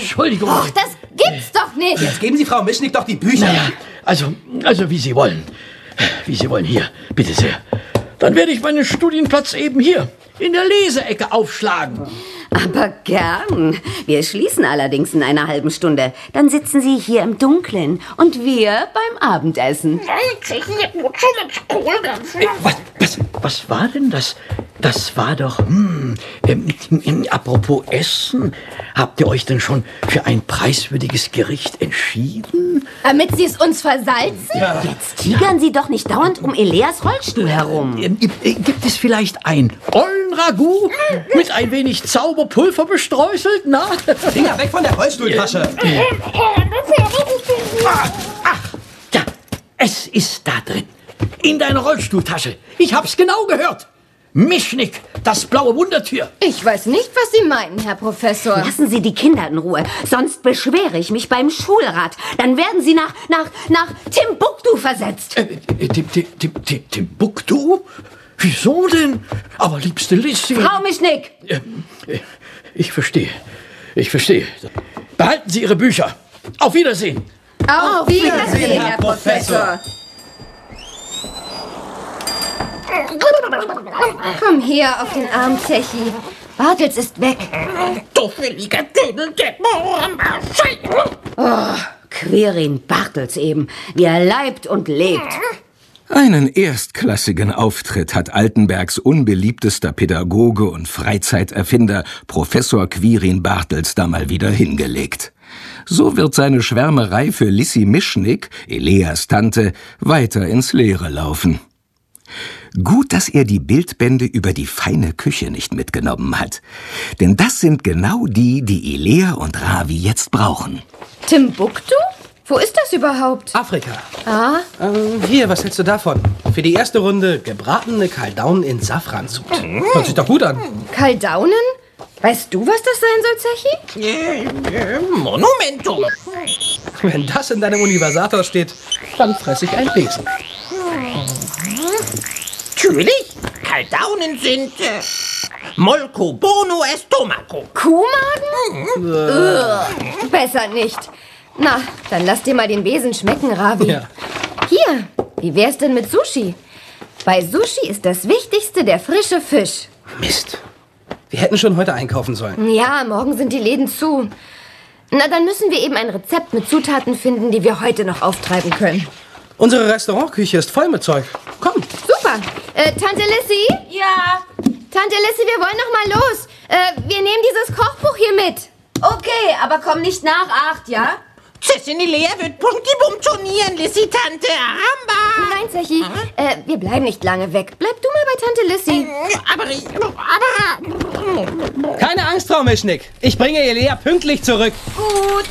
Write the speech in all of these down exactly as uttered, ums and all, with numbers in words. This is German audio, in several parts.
Entschuldigung. Och, das gibt's doch nicht. Jetzt geben Sie Frau Mischnick doch die Bücher. Naja, also, also wie Sie wollen. Wie Sie wollen. Hier, bitte sehr. Dann werde ich meinen Studienplatz eben hier in der Leseecke aufschlagen. Aber gern. Wir schließen allerdings in einer halben Stunde. Dann sitzen Sie hier im Dunkeln und wir beim Abendessen. Äh, was, was, was war denn das? Das war doch... Hm, ähm, ähm, apropos Essen. Habt ihr euch denn schon für ein preiswürdiges Gericht entschieden? Damit Sie es uns versalzen? Ja. Jetzt tigern Sie doch nicht dauernd um Elias Rollstuhl herum. Ähm, äh, gibt es vielleicht ein Ollenragout mit ein wenig Zauberpulver bestreuselt? Na? Finger weg von der Rollstuhltasche. Ach, ach, ja, es ist da drin. In deiner Rollstuhltasche. Ich hab's genau gehört. Mischnick, das blaue Wundertier. Ich weiß nicht, was Sie meinen, Herr Professor. Lassen Sie die Kinder in Ruhe, sonst beschwere ich mich beim Schulrat. Dann werden Sie nach, nach, nach Timbuktu versetzt. Äh, äh, Tim- Tim- Tim- Tim- Timbuktu? Wieso denn? Aber liebste Lissy... Frau Mischnick! Äh, äh, Ich verstehe. Ich verstehe. Behalten Sie Ihre Bücher. Auf Wiedersehen. Auf Wiedersehen, Herr Professor. Komm her auf den Arm, Zechi. Bartels ist weg. Oh, Quirin Bartels eben, wie er leibt und lebt. Einen erstklassigen Auftritt hat Altenbergs unbeliebtester Pädagoge und Freizeiterfinder Professor Quirin Bartels da mal wieder hingelegt. So wird seine Schwärmerei für Lissy Mischnick, Eleas Tante, weiter ins Leere laufen. Gut, dass er die Bildbände über die feine Küche nicht mitgenommen hat. Denn das sind genau die, die Elea und Ravi jetzt brauchen. Timbuktu? Wo ist das überhaupt? Afrika. Ah, Ähm, hier, was hältst du davon? Für die erste Runde gebratene Kaldaunen in Safransud. Hört sich doch gut an. Kaldaunen? Weißt du, was das sein soll, Zechi? Monumentum. Wenn das in deinem Universator steht, dann fresse ich ein Besen. Natürlich, Kaldaunen sind äh, molko bono estomaco. Kuhmagen? Ugh, besser nicht. Na, dann lass dir mal den Besen schmecken, Ravi. Ja. Hier, wie wär's denn mit Sushi? Bei Sushi ist das Wichtigste der frische Fisch. Mist. Wir hätten schon heute einkaufen sollen. Ja, morgen sind die Läden zu. Na, dann müssen wir eben ein Rezept mit Zutaten finden, die wir heute noch auftreiben können. Unsere Restaurantküche ist voll mit Zeug. Komm. Super. Äh, Tante Lissy? Ja, Tante Lissy, wir wollen noch mal los. Äh, wir nehmen dieses Kochbuch hier mit. okay, aber komm nicht nach acht, ja? Tschüssin Elea wird punktibum turnieren, Lissy Tante. Hamba. Nein, Zechi, äh, wir bleiben nicht lange weg. Bleib du mal bei Tante Lissy. Aber, ich- aber... Keine Angst, Frau Mischnick. Ich bringe Elea pünktlich zurück. Gut.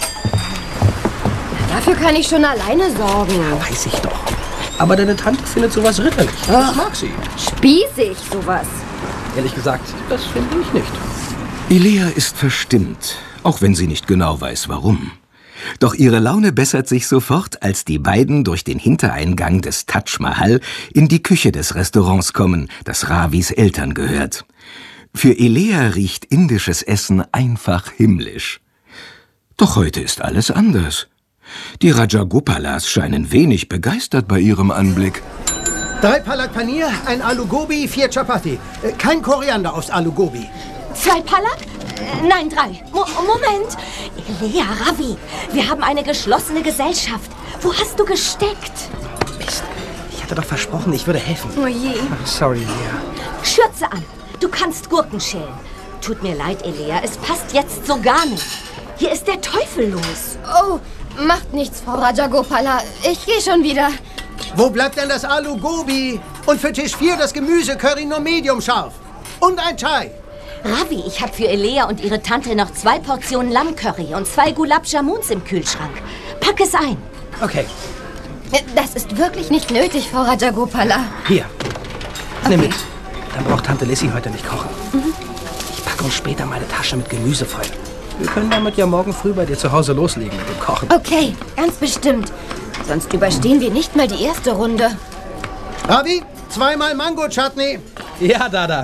Dafür kann ich schon alleine sorgen. Weiß ich doch. Aber deine Tante findet sowas ritterlich. Das mag sie. Spießig, sowas. Ehrlich gesagt, das finde ich nicht. Elea ist verstimmt, auch wenn sie nicht genau weiß, warum. Doch ihre Laune bessert sich sofort, als die beiden durch den Hintereingang des Taj Mahal in die Küche des Restaurants kommen, das Ravis Eltern gehört. Für Elea riecht indisches Essen einfach himmlisch. Doch heute ist alles anders. Die Rajagopalas scheinen wenig begeistert bei ihrem Anblick. Drei Palak Paneer, ein Alu Gobi, vier Chapati. Äh, Kein Koriander aufs Alu Gobi. Zwei Palak? Äh, Nein, drei. Mo Moment. Elea, Ravi, wir haben eine geschlossene Gesellschaft. Wo hast du gesteckt? Mist. Ich hatte doch versprochen, ich würde helfen. Oh je. Ach, sorry, Elea. Schürze an. Du kannst Gurken schälen. Tut mir leid, Elea, es passt jetzt so gar nicht. Hier ist der Teufel los. Oh, macht nichts, Frau Rajagopala. Ich gehe schon wieder. Wo bleibt denn das Alu Gobi? Und für Tisch vier das Gemüse-Curry nur medium scharf. Und ein Chai. Ravi, ich habe für Elea und ihre Tante noch zwei Portionen Lammcurry und zwei Gulab Jamuns im Kühlschrank. Pack es ein. Okay, Das ist wirklich nicht nötig, Frau Rajagopala. hier. Nimm mit. Dann braucht Tante Lissy heute nicht kochen. Ich packe uns später meine Tasche mit Gemüse voll. Wir können damit ja morgen früh bei dir zu Hause loslegen mit dem Kochen. Okay, ganz bestimmt. Sonst überstehen wir nicht mal die erste Runde. Ravi, zweimal Mango-Chutney. Ja, Dada.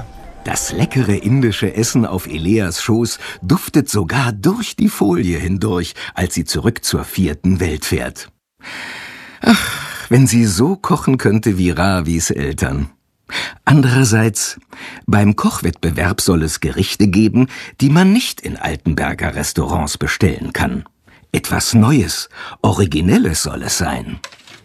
Das leckere indische Essen auf Eleas Schoß duftet sogar durch die Folie hindurch, als sie zurück zur vierten Welt fährt. Ach, wenn sie so kochen könnte wie Ravis Eltern. Andererseits, beim Kochwettbewerb soll es Gerichte geben, die man nicht in Altenberger Restaurants bestellen kann. Etwas Neues, Originelles soll es sein.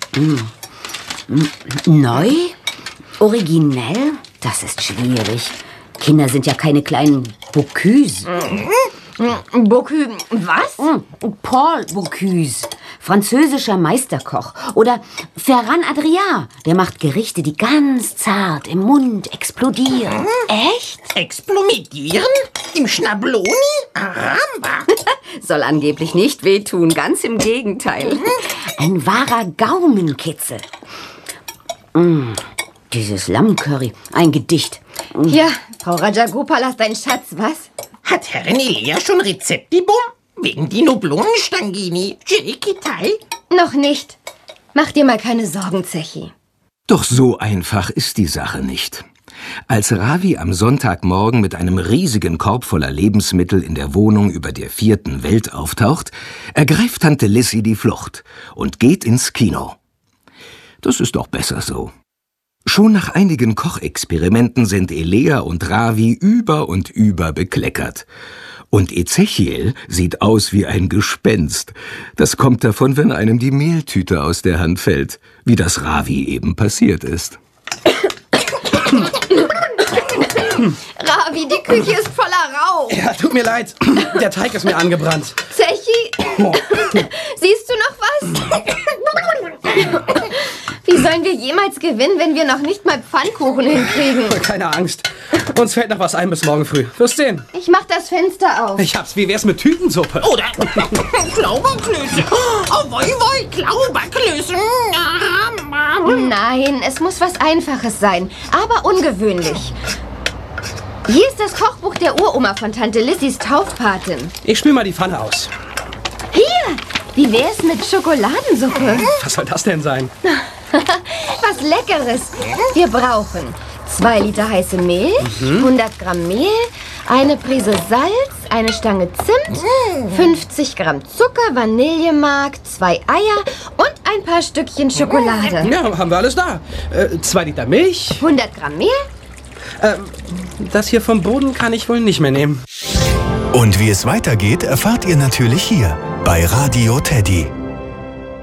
Neu? Originell? Das ist schwierig. Kinder sind ja keine kleinen Bocuse. Bocuse, was? Paul Bocuse, französischer Meisterkoch. Oder Ferran Adrià, der macht Gerichte, die ganz zart im Mund explodieren. Echt? Explodieren? Im Schnabloni? Aramba! Soll angeblich nicht wehtun, ganz im Gegenteil. Ein wahrer Gaumenkitzel. Mm, dieses Lammcurry, ein Gedicht. Ja, Frau Rajagopal ist ein Schatz, was? Hat Herrin Elea schon Rezeptibum? Wegen die Noblonenstangini? Jelikitai? Noch nicht. Mach dir mal keine Sorgen, Zechi. Doch so einfach ist die Sache nicht. Als Ravi am Sonntagmorgen mit einem riesigen Korb voller Lebensmittel in der Wohnung über der vierten Welt auftaucht, ergreift Tante Lissy die Flucht und geht ins Kino. Das ist doch besser so. Schon nach einigen Kochexperimenten sind Elea und Ravi über und über bekleckert. Und Ezechiel sieht aus wie ein Gespenst. Das kommt davon, wenn einem die Mehltüte aus der Hand fällt, wie das Ravi eben passiert ist. Ravi, die Küche ist voller Rauch. Ja, tut mir leid. Der Teig ist mir angebrannt. Zechi, siehst du noch was? Wie sollen wir jemals gewinnen, wenn wir noch nicht mal Pfannkuchen hinkriegen? Keine Angst. Uns fällt noch was ein bis morgen früh. Wirst sehen. Ich mach das Fenster auf. Ich hab's. Wie wär's mit Tütensuppe? Oder Klauberklöße. Oh, woi, woi, Klauberklöße. Nein, es muss was Einfaches sein, aber ungewöhnlich. Hier ist das Kochbuch der Uroma von Tante Lissys Taufpatin. Ich spül mal die Pfanne aus. Hier, wie wär's mit Schokoladensuppe? Was soll das denn sein? Was Leckeres. Wir brauchen zwei Liter heiße Milch, hundert Gramm Mehl, eine Prise Salz, eine Stange Zimt, fünfzig Gramm Zucker, Vanillemark, zwei Eier und ein paar Stückchen Schokolade. Ja, haben wir alles da. Äh, zwei Liter Milch. hundert Gramm Mehl. Ähm, das hier vom Boden kann ich wohl nicht mehr nehmen. Und wie es weitergeht, erfahrt ihr natürlich hier bei Radio Teddy.